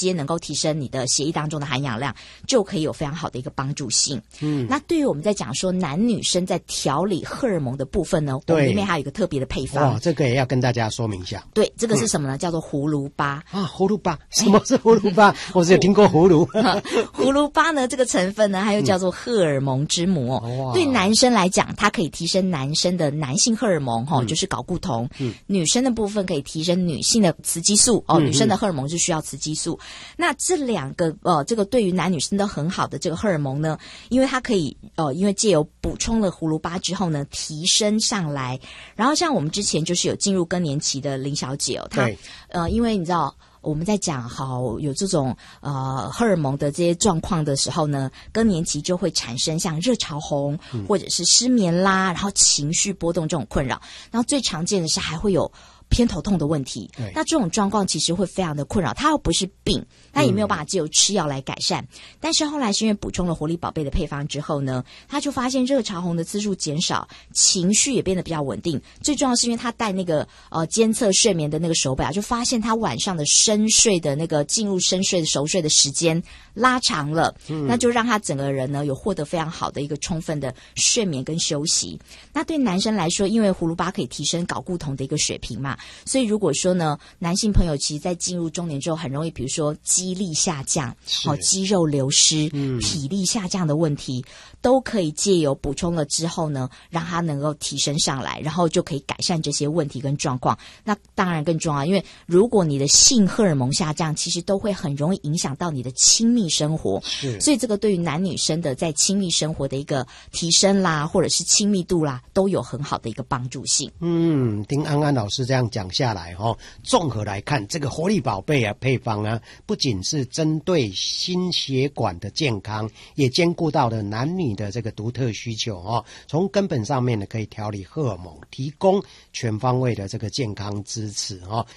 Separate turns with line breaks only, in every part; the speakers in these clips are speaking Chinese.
接能够提升你的血液当中的含氧量，就可以有非常好的一个帮助性。那对于我们在讲说男女生在调理荷尔蒙的部分呢，我们里面还有一个特别的配方。
这个也要跟大家说明一下。
对，这个是什么呢？叫做葫芦巴
葫芦巴，什么是葫芦巴？我只有听过葫芦。
葫芦巴呢，这个成分呢，它又叫做荷尔蒙之母对男生来讲，它可以提升男生的男性荷尔蒙就是睾固酮。女生的部分可以提升女性的雌激素女生的荷尔蒙是需要雌激素。那这两个这个对于男女生都很好的这个荷尔蒙呢，因为它可以因为藉由补充了葫芦巴之后呢，提升上来。然后像我们之前就是有进入更年期的林小姐她因为你知道我们在讲有这种荷尔蒙的这些状况的时候呢，更年期就会产生像热潮红或者是失眠啦，然后情绪波动这种困扰。然后最常见的是还会有偏头痛的问题。那这种状况其实会非常的困扰，它又不是病，它也没有办法藉由吃药来改善。但是后来是因为补充了活力宝贝的配方之后呢，他就发现热潮红的次数减少，情绪也变得比较稳定。最重要是因为他戴那个监测睡眠的那个手表，就发现他晚上的深睡的那个进入深睡的熟睡的时间拉长了。那就让他整个人呢有获得非常好的一个充分的睡眠跟休息。那对男生来说，因为葫芦巴可以提升睾固酮的一个水平嘛，所以如果说呢，男性朋友其实在进入中年之后很容易比如说肌力下降肌肉流失体力下降的问题，都可以借由补充了之后呢，让它能够提升上来，然后就可以改善这些问题跟状况。那当然更重要，因为如果你的性荷尔蒙下降，其实都会很容易影响到你的亲密生活。所以这个对于男女生的在亲密生活的一个提升啦，或者是亲密度啦，都有很好的一个帮助性。
听安安老师这样讲下来综合来看，这个活力宝贝配方不仅是针对心血管的健康，也兼顾到了男女的这个独特需求从根本上面呢，可以调理荷尔蒙，提供全方位的这个健康支持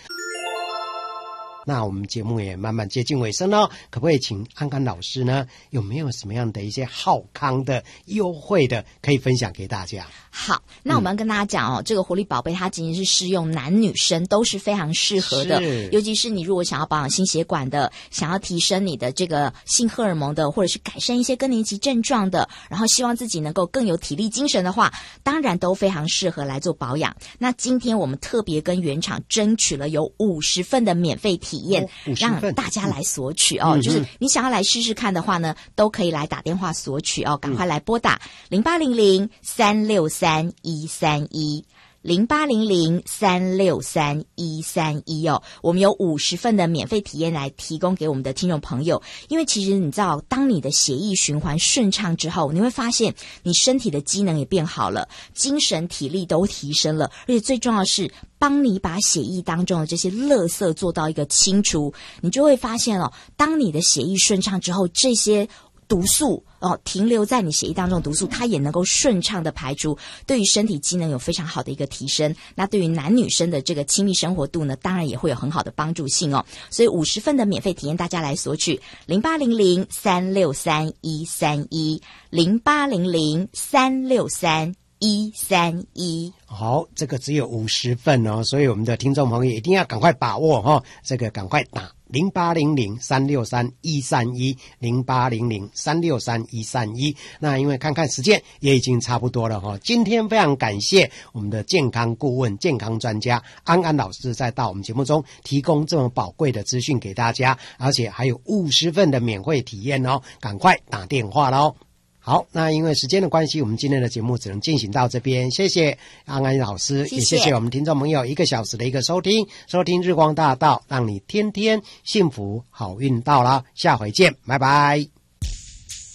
那我们节目也慢慢接近尾声了，可不可以请安安老师呢，有没有什么样的一些好康的优惠的可以分享给大家？
好，那我们要跟大家讲这个活力宝贝它仅仅是适用男女生都是非常适合的，尤其是你如果想要保养心血管的，想要提升你的这个性荷尔蒙的，或者是改善一些更年期症状的，然后希望自己能够更有体力精神的话，当然都非常适合来做保养。那今天我们特别跟原厂争取了有50份的免费体验让大家来索取就是你想要来试试看的话呢，都可以来打电话索取赶快来拨打0800-363-131 0800-363-131我们有50份的免费体验来提供给我们的听众朋友。因为其实你知道，当你的血液循环顺畅之后，你会发现你身体的机能也变好了，精神体力都提升了，而且最重要的是帮你把血液当中的这些垃圾做到一个清除。你就会发现当你的血液顺畅之后，这些毒素停留在你血液当中的毒素，它也能够顺畅的排除，对于身体机能有非常好的一个提升。那对于男女生的这个亲密生活度呢，当然也会有很好的帮助性所以50份的免费体验大家来索取0800-363-131 0800-363-131。
好，这个只有50份所以我们的听众朋友一定要赶快把握这个赶快打0800-363-131 0800-363-131。那因为看看时间也已经差不多了今天非常感谢我们的健康顾问、健康专家安安老师在到我们节目中提供这么宝贵的资讯给大家，而且还有50份的免费体验赶快打电话咯。好，那因为时间的关系，我们今天的节目只能进行到这边。谢谢安安老师，也谢谢我们听众朋友1个小时的一个收听日光大道，让你天天幸福好运到了，下回见，拜拜。